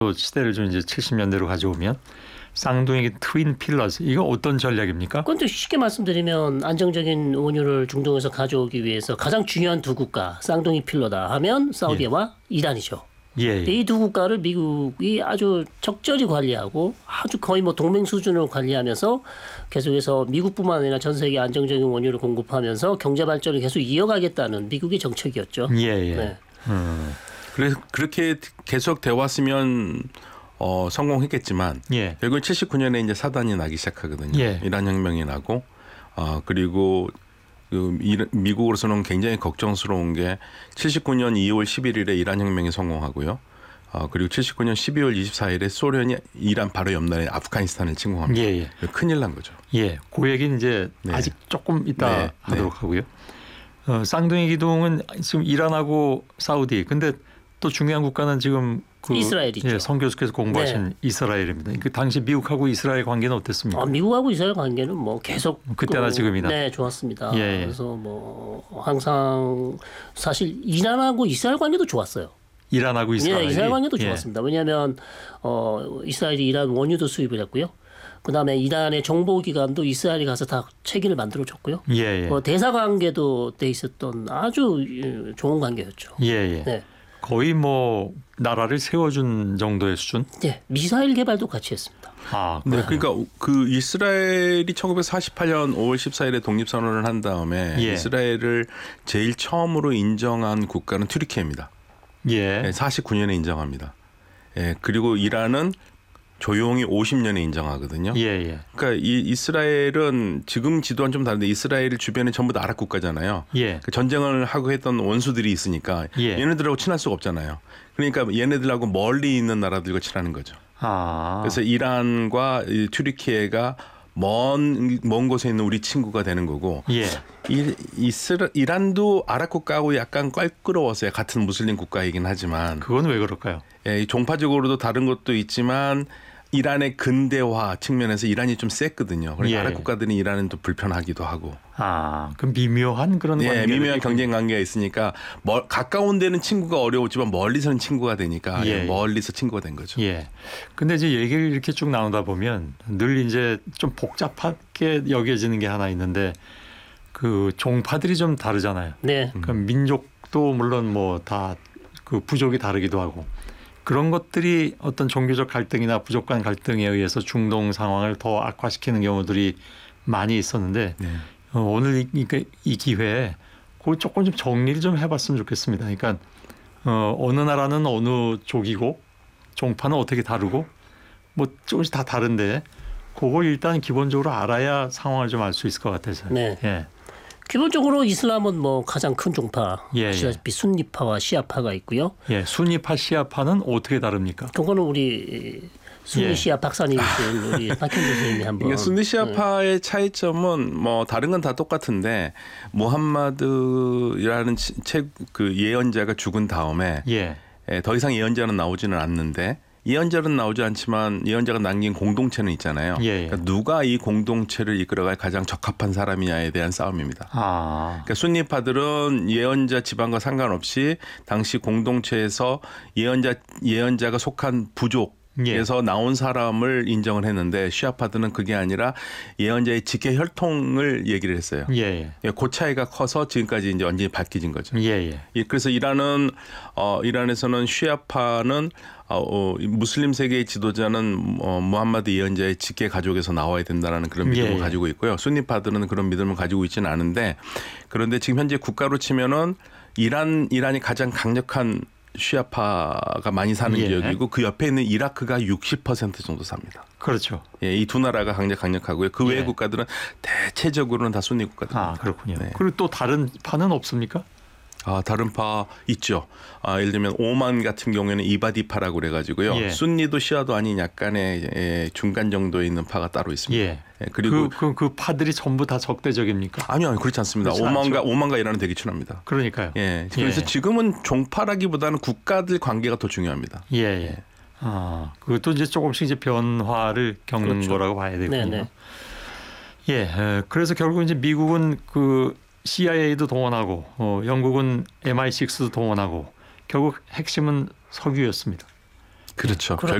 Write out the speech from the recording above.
시대를 좀 이제 70년대로 가져오면 쌍둥이 트윈 필러스 이거 어떤 전략입니까? 그건 또 쉽게 말씀드리면 안정적인 원유를 중동에서 가져오기 위해서 가장 중요한 두 국가 쌍둥이 필러다 하면 사우디와 이란이죠. 예. 이 두 국가를 미국이 아주 적절히 관리하고 아주 거의 뭐 동맹 수준으로 관리하면서 계속해서 미국뿐만 아니라 전 세계 안정적인 원유를 공급하면서 경제 발전을 계속 이어가겠다는 미국의 정책이었죠. 예. 네. 그래서 그렇게 계속 돼 왔으면 성공했겠지만 결국 79년에 이제 사단이 나기 시작하거든요. 이란 혁명이 나고 그리고 미국으로서는 굉장히 걱정스러운 게 79년 2월 11일에 이란 혁명이 성공하고요. 그리고 79년 12월 24일에 소련이 이란 바로 옆나라에 아프가니스탄을 침공합니다. 큰일 난 거죠. 그 얘기는 이제 아직 조금 이따 하도록 하고요. 쌍둥이 기둥은 지금 이란하고 사우디. 근데 또 중요한 국가는 지금 이스라엘이죠. 성 교수께서 공부하신 이스라엘입니다. 그 당시 미국하고 이스라엘 관계는 어땠습니까? 미국하고 이스라엘 관계는 뭐 계속 그때나 지금이나 좋았습니다. 그래서 뭐 항상 사실 이란하고 이스라엘 관계도 좋았어요. 이란하고 이스라엘. 이스라엘 관계도 좋았습니다. 왜냐하면 이스라엘이 이란 원유도 수입을 했고요. 그다음에 이란의 정보기관도 이스라엘에 가서 다 책임을 만들어줬고요. 대사 관계도 돼 있었던 아주 좋은 관계였죠. 거의 뭐 나라를 세워준 정도의 수준? 미사일 개발도 같이 했습니다. 그러니까 그 이스라엘이 1948년 5월 14일에 독립선언을 한 다음에 이스라엘을 제일 처음으로 인정한 국가는 튀르키예입니다. 49년에 인정합니다. 그리고 이란은 조용히 50년에 인정하거든요. 그러니까 이 이스라엘은 지금 지도와는 좀 다른데 이스라엘 주변에 전부 다 아랍 국가잖아요. 전쟁을 하고 했던 원수들이 있으니까 얘네들하고 친할 수가 없잖아요. 그러니까 얘네들하고 멀리 있는 나라들과 친하는 거죠. 그래서 이란과 튀르키예가 먼 곳에 있는 우리 친구가 되는 거고 이란도 아랍 국가하고 약간 껄끄러웠어요. 같은 무슬림 국가이긴 하지만. 그건 왜 그럴까요? 종파적으로도 다른 것도 있지만 이란의 근대화 측면에서 이란이 좀 셌거든요. 그러니까 아랍 국가들은 이란은 또 불편하기도 하고. 그럼 미묘한 그런 관계. 미묘한 경쟁 관계가 있으니까 가까운 데는 친구가 어려웠지만 멀리서는 친구가 되니까 멀리서 친구가 된 거죠. 근데 이제 얘기를 이렇게 쭉 나누다 보면 늘 이제 좀 복잡하게 여겨지는 게 하나 있는데 그 종파들이 좀 다르잖아요. 그러니까 민족도 물론 뭐 다 그 부족이 다르기도 하고. 그런 것들이 어떤 종교적 갈등이나 부족 간 갈등에 의해서 중동 상황을 더 악화시키는 경우들이 많이 있었는데 오늘 이 기회에 그걸 조금 좀 정리를 좀 해봤으면 좋겠습니다. 그러니까 어느 나라는 어느 족이고 종파는 어떻게 다르고 뭐 조금씩 다 다른데 그걸 일단 기본적으로 알아야 상황을 좀 알 수 있을 것 같아서. 기본적으로 이슬람은 뭐 가장 큰 종파, 아시다시피 순니파와 시아파가 있고요. 순니파, 시아파는 어떻게 다릅니까? 그거는 우리 순니 시아 박사님이신 우리 박현주 선생님이 한번. 그러니까 순니 시아파의 차이점은 뭐 다른 건 다 똑같은데 무함마드라는 그 예언자가 죽은 다음에 더 이상 예언자는 나오지는 않는데. 예언자는 나오지 않지만 예언자가 남긴 공동체는 있잖아요. 그러니까 누가 이 공동체를 이끌어갈 가장 적합한 사람이냐에 대한 싸움입니다. 그러니까 순니파들은 예언자 집안과 상관없이 당시 공동체에서 예언자가 속한 부족에서 나온 사람을 인정을 했는데 시아파들은 그게 아니라 예언자의 직계 혈통을 얘기를 했어요. 그 차이가 커서 지금까지 이제 완전히 밝혀진 거죠. 그래서 이란에서는 시아파는 무슬림 세계의 지도자는 무함마드 예언자의 직계 가족에서 나와야 된다는 그런 믿음을 가지고 있고요. 순니파들은 그런 믿음을 가지고 있지는 않은데 그런데 지금 현재 국가로 치면은 이란이 가장 강력한 시아파가 많이 사는 지역이고 그 옆에 있는 이라크가 60% 정도 삽니다. 그렇죠. 이 두 나라가 강력하고요. 그 외의 국가들은 대체적으로는 다 순니 국가들입니다. 그렇군요. 그리고 또 다른 파는 없습니까? 다른 파 있죠. 예를 들면 오만 같은 경우에는 이바디파라고 그래가지고요. 순니도 시아도 아닌 약간의 중간 정도에 있는 파가 따로 있습니다. 그리고 그 파들이 전부 다 적대적입니까? 아니요, 그렇지 않습니다. 오만과 이란은 되게 친합니다. 그러니까요. 그래서 지금은 종파라기보다는 국가들 관계가 더 중요합니다. 그것도 이제 조금씩 이제 변화를 겪는 거라고 봐야 되군요. 그래서 결국 이제 미국은 그 CIA도 동원하고 영국은 MI6도 동원하고 결국 핵심은 석유였습니다. 그렇죠.